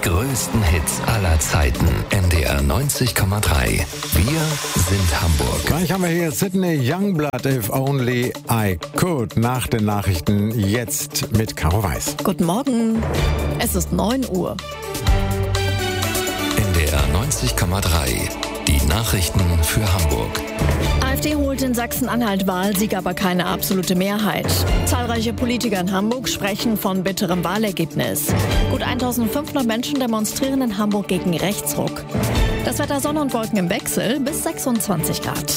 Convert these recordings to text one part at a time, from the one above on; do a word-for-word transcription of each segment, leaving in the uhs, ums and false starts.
größten Hits aller Zeiten. N D R neunzig Komma drei. Wir sind Hamburg. Gleich haben wir hier Sydney Youngblood, If Only I Could. Nach den Nachrichten jetzt mit Caro Weiß. Guten Morgen. Es ist neun Uhr. N D R neunzig Komma drei. Die Nachrichten für Hamburg. AfD holt in Sachsen-Anhalt Wahlsieg, aber keine absolute Mehrheit. Zahlreiche Politiker in Hamburg sprechen von bitterem Wahlergebnis. Gut eintausendfünfhundert Menschen demonstrieren in Hamburg gegen Rechtsruck. Das Wetter: Sonne und Wolken im Wechsel bis sechsundzwanzig Grad.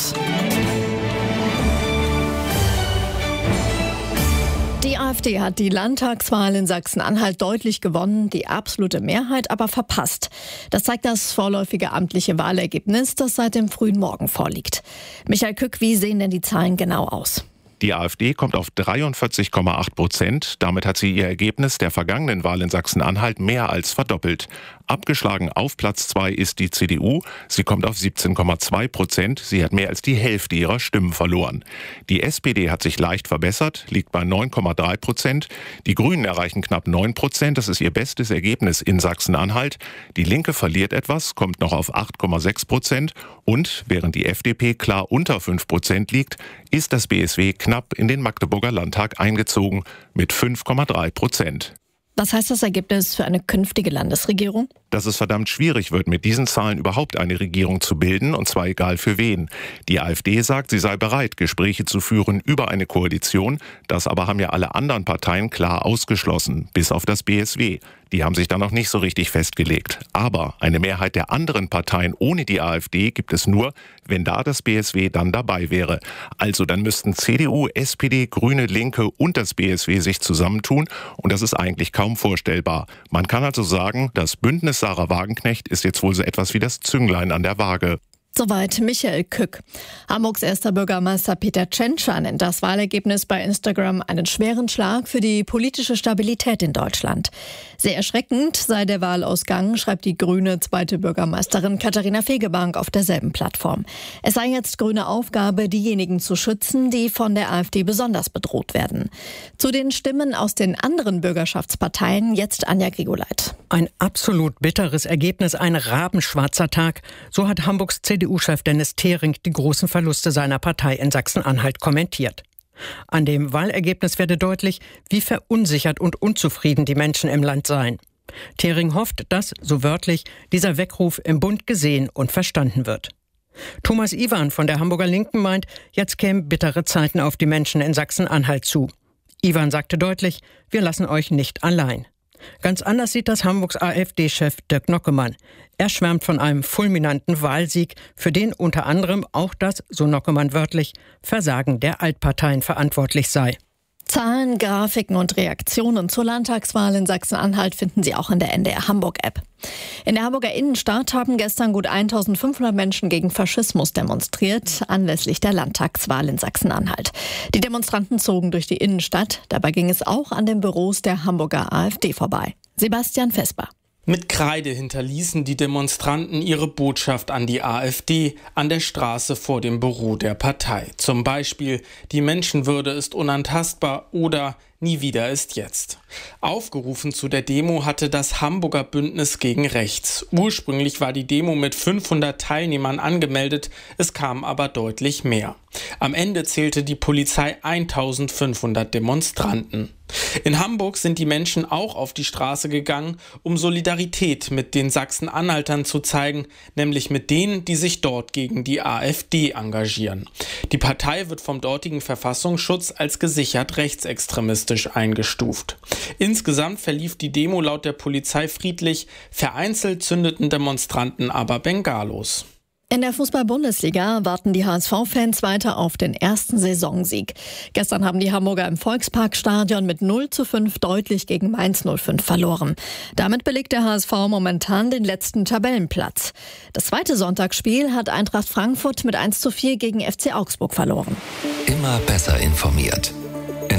Die AfD hat die Landtagswahl in Sachsen-Anhalt deutlich gewonnen, die absolute Mehrheit aber verpasst. Das zeigt das vorläufige amtliche Wahlergebnis, das seit dem frühen Morgen vorliegt. Michael Kück, wie sehen denn die Zahlen genau aus? Die AfD kommt auf dreiundvierzig Komma acht Prozent. Damit hat sie ihr Ergebnis der vergangenen Wahl in Sachsen-Anhalt mehr als verdoppelt. Abgeschlagen auf Platz zwei ist die C D U. Sie kommt auf siebzehn Komma zwei Prozent. Sie hat mehr als die Hälfte ihrer Stimmen verloren. Die S P D hat sich leicht verbessert, liegt bei neun Komma drei Prozent. Die Grünen erreichen knapp neun Prozent. Das ist ihr bestes Ergebnis in Sachsen-Anhalt. Die Linke verliert etwas, kommt noch auf acht Komma sechs Prozent. Und während die F D P klar unter fünf Prozent liegt, ist das B S W knapp in den Magdeburger Landtag eingezogen mit fünf Komma drei Prozent. Was heißt das Ergebnis für eine künftige Landesregierung? Dass es verdammt schwierig wird, mit diesen Zahlen überhaupt eine Regierung zu bilden, und zwar egal für wen. Die AfD sagt, sie sei bereit, Gespräche zu führen über eine Koalition. Das aber haben ja alle anderen Parteien klar ausgeschlossen, bis auf das B S W. Die haben sich da noch nicht so richtig festgelegt. Aber eine Mehrheit der anderen Parteien ohne die AfD gibt es nur, wenn da das B S W dann dabei wäre. Also dann müssten C D U, S P D, Grüne, Linke und das B S W sich zusammentun. Und das ist eigentlich kaum vorstellbar. Man kann also sagen, das Bündnis Sarah Wagenknecht ist jetzt wohl so etwas wie das Zünglein an der Waage. Soweit Michael Kück. Hamburgs erster Bürgermeister Peter Tschentscher nennt das Wahlergebnis bei Instagram einen schweren Schlag für die politische Stabilität in Deutschland. Sehr erschreckend sei der Wahlausgang, schreibt die grüne zweite Bürgermeisterin Katharina Fegebank auf derselben Plattform. Es sei jetzt grüne Aufgabe, diejenigen zu schützen, die von der AfD besonders bedroht werden. Zu den Stimmen aus den anderen Bürgerschaftsparteien jetzt Anja Grigoleit. Ein absolut bitteres Ergebnis, ein rabenschwarzer Tag. So hat Hamburgs C D U-Chef Dennis Thering die großen Verluste seiner Partei in Sachsen-Anhalt kommentiert. An dem Wahlergebnis werde deutlich, wie verunsichert und unzufrieden die Menschen im Land seien. Thering hofft, dass, so wörtlich, dieser Weckruf im Bund gesehen und verstanden wird. Thomas Iwan von der Hamburger Linken meint, jetzt kämen bittere Zeiten auf die Menschen in Sachsen-Anhalt zu. Iwan sagte deutlich, wir lassen euch nicht allein. Ganz anders sieht das Hamburgs AfD-Chef Dirk Nockemann. Er schwärmt von einem fulminanten Wahlsieg, für den unter anderem auch das, so Nockemann wörtlich, Versagen der Altparteien verantwortlich sei. Zahlen, Grafiken und Reaktionen zur Landtagswahl in Sachsen-Anhalt finden Sie auch in der N D R Hamburg-App. In der Hamburger Innenstadt haben gestern gut eintausendfünfhundert Menschen gegen Faschismus demonstriert, anlässlich der Landtagswahl in Sachsen-Anhalt. Die Demonstranten zogen durch die Innenstadt. Dabei ging es auch an den Büros der Hamburger AfD vorbei. Sebastian Vesper. Mit Kreide hinterließen die Demonstranten ihre Botschaft an die AfD an der Straße vor dem Büro der Partei. Zum Beispiel: Die Menschenwürde ist unantastbar oder nie wieder ist jetzt. Aufgerufen zu der Demo hatte das Hamburger Bündnis gegen Rechts. Ursprünglich war die Demo mit fünfhundert Teilnehmern angemeldet, es kamen aber deutlich mehr. Am Ende zählte die Polizei eintausendfünfhundert Demonstranten. In Hamburg sind die Menschen auch auf die Straße gegangen, um Solidarität mit den Sachsen-Anhaltern zu zeigen, nämlich mit denen, die sich dort gegen die AfD engagieren. Die Partei wird vom dortigen Verfassungsschutz als gesichert rechtsextremistisch eingestuft. Insgesamt verlief die Demo laut der Polizei friedlich, vereinzelt zündeten Demonstranten aber Bengalos. In der Fußball-Bundesliga warten die H S V-Fans weiter auf den ersten Saisonsieg. Gestern haben die Hamburger im Volksparkstadion mit null zu fünf deutlich gegen Mainz null fünf verloren. Damit belegt der H S V momentan den letzten Tabellenplatz. Das zweite Sonntagsspiel hat Eintracht Frankfurt mit eins zu vier gegen F C Augsburg verloren. Immer besser informiert. N D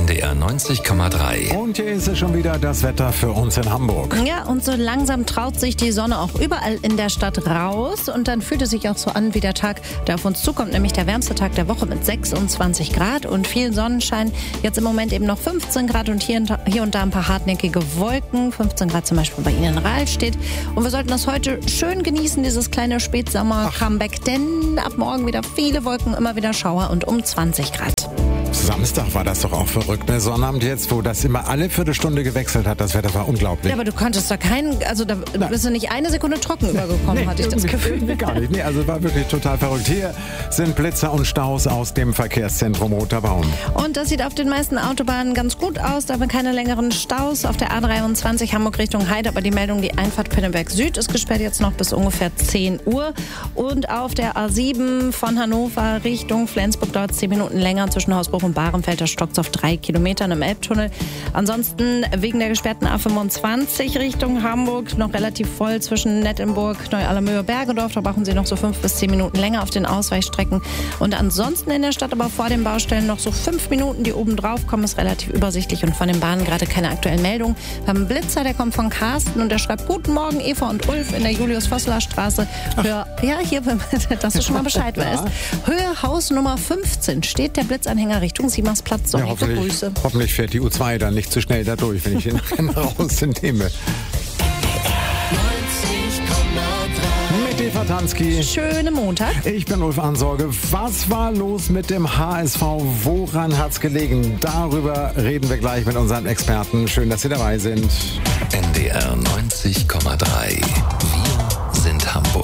D R neunzig Komma drei. Und hier ist es schon wieder das Wetter für uns in Hamburg. Ja, und so langsam traut sich die Sonne auch überall in der Stadt raus. Und dann fühlt es sich auch so an wie der Tag, der auf uns zukommt, nämlich der wärmste Tag der Woche mit sechsundzwanzig Grad und viel Sonnenschein. Jetzt im Moment eben noch fünfzehn Grad und hier, hier und da ein paar hartnäckige Wolken. fünfzehn Grad zum Beispiel bei Ihnen in Rahlstedt. Und wir sollten das heute schön genießen, dieses kleine Spätsommer-Comeback. Denn ab morgen wieder viele Wolken, immer wieder Schauer und um zwanzig Grad. Samstag war das doch auch verrückt, ne? Sonnabend jetzt, wo das immer alle Viertelstunde gewechselt hat, das Wetter war unglaublich. Ja, aber du konntest da keinen, also da Nein. bist du nicht eine Sekunde trocken übergekommen, nee, hatte ich das Gefühl. Nee, gar nicht. Nee, also war wirklich total verrückt. Hier sind Blitzer und Staus aus dem Verkehrszentrum Roter Baum. Und das sieht auf den meisten Autobahnen ganz gut aus, da haben wir keine längeren Staus. Auf der A dreiundzwanzig Hamburg Richtung Heide, aber die Meldung, die Einfahrt Pinneberg Süd ist gesperrt jetzt noch bis ungefähr zehn Uhr. Und auf der A sieben von Hannover Richtung Flensburg dauert es zehn Minuten länger zwischen Hausbruch und Bahrenfeld, da stockt es auf drei Kilometern im Elbtunnel. Ansonsten wegen der gesperrten A fünfundzwanzig Richtung Hamburg noch relativ voll zwischen Nettenburg, Neu-Allermöhe, Bergedorf. Da brauchen Sie noch so fünf bis zehn Minuten länger auf den Ausweichstrecken. Und ansonsten in der Stadt aber vor den Baustellen noch so fünf Minuten, die oben drauf kommen, ist relativ übersichtlich und von den Bahnen gerade keine aktuellen Meldungen. Wir haben einen Blitzer, der kommt von Carsten und der schreibt: Guten Morgen, Eva und Ulf in der Julius-Vosseler-Straße. Höhe, ja, hier, dass du schon mal Bescheid weißt. Höhe Haus Nummer fünfzehn steht der Blitzanhänger Richtung Siemmersplatz. Ja, hoffentlich, hoffentlich fährt die U zwei dann nicht zu schnell da durch, wenn ich den rausnehme. Mit Eva Tansky. Schönen Montag. Ich bin Ulf Ansorge. Was war los mit dem H S V? Woran hat's gelegen? Darüber reden wir gleich mit unseren Experten. Schön, dass Sie dabei sind. N D R neunzig Komma drei. Wir sind Hamburg.